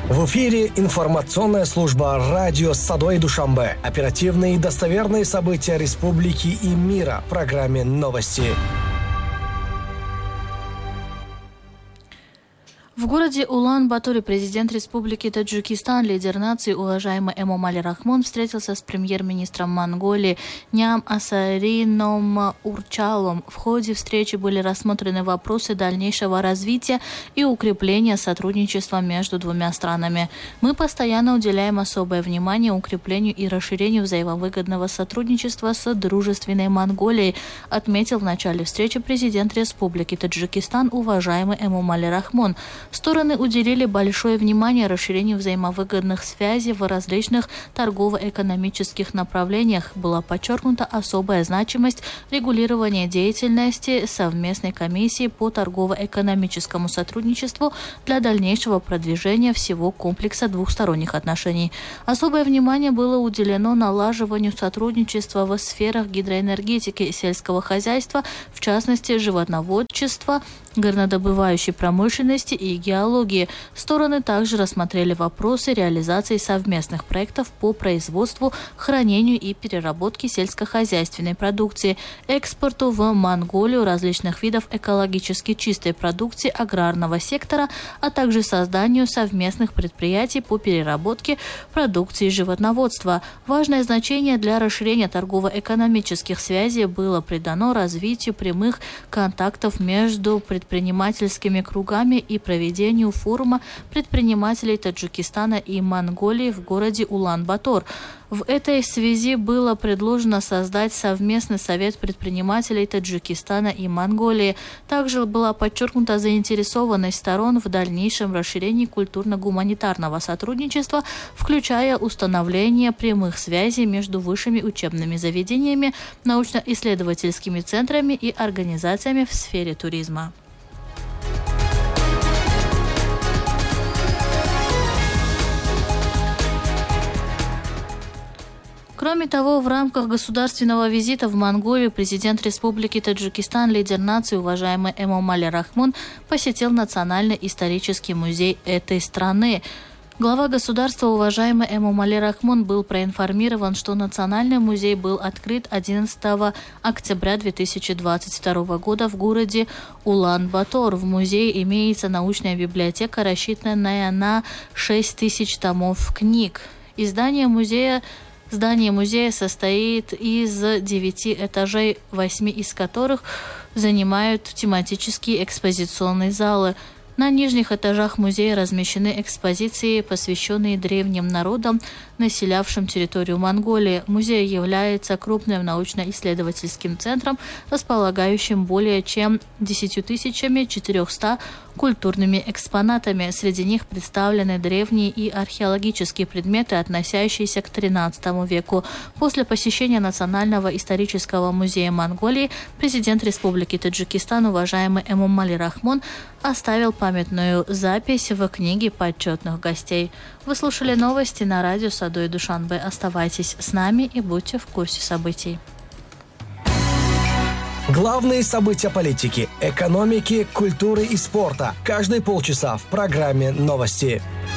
В эфире информационная служба радио Садой Душанбе. Оперативные и достоверные события республики и мира в программе «Новости». В городе Улан-Баторе президент Республики Таджикистан, лидер нации, уважаемый Эмомали Рахмон, встретился с премьер-министром Монголии Ням Асарином Урчалом. В ходе встречи были рассмотрены вопросы дальнейшего развития и укрепления сотрудничества между двумя странами. Мы постоянно уделяем особое внимание укреплению и расширению взаимовыгодного сотрудничества с дружественной Монголией, отметил в начале встречи президент Республики Таджикистан, уважаемый Эмомали Рахмон. Стороны уделили большое внимание расширению взаимовыгодных связей в различных торгово-экономических направлениях. Была подчеркнута особая значимость регулирования деятельности совместной комиссии по торгово-экономическому сотрудничеству для дальнейшего продвижения всего комплекса двухсторонних отношений. Особое внимание было уделено налаживанию сотрудничества в сферах гидроэнергетики, сельского хозяйства, в частности животноводчества, горнодобывающей промышленности и геологии. Стороны также рассмотрели вопросы реализации совместных проектов по производству, хранению и переработке сельскохозяйственной продукции, экспорту в Монголию различных видов экологически чистой продукции аграрного сектора, а также созданию совместных предприятий по переработке продукции животноводства. Важное значение для расширения торгово-экономических связей было придано развитию прямых контактов между предпринимательскими кругами и проведению форума предпринимателей Таджикистана и Монголии в городе Улан-Батор. В этой связи было предложено создать совместный совет предпринимателей Таджикистана и Монголии. Также была подчеркнута заинтересованность сторон в дальнейшем расширении культурно-гуманитарного сотрудничества, включая установление прямых связей между высшими учебными заведениями, научно-исследовательскими центрами и организациями в сфере туризма. Кроме того, в рамках государственного визита в Монголию президент Республики Таджикистан, лидер нации, уважаемый Эмомали Рахмон, посетил Национальный исторический музей этой страны. Глава государства, уважаемый Эмомали Рахмон, был проинформирован, что Национальный музей был открыт 11 октября 2022 года в городе Улан-Батор. В музее имеется научная библиотека, рассчитанная на 6000 томов книг. Здание музея состоит из 9 этажей, 8 из которых занимают тематические экспозиционные залы. На нижних этажах музея размещены экспозиции, посвященные древним народам, населявшим территорию Монголии. Музей является крупным научно-исследовательским центром, располагающим более чем 10 400 культурными экспонатами. Среди них представлены древние и археологические предметы, относящиеся к XIII веку. После посещения Национального исторического музея Монголии президент Республики Таджикистан, уважаемый Эмомали Рахмон, оставил памятную запись в книге почетных гостей. Вы слушали новости на радио Садой Душанбе. Оставайтесь с нами и будьте в курсе событий. Главные события политики, экономики, культуры и спорта. Каждые полчаса в программе «Новости».